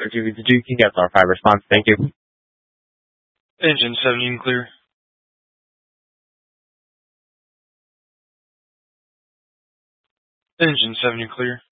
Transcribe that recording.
RTV2, you can get our 5 response. Thank you. Engine 7, you can clear. Engine 7, you clear.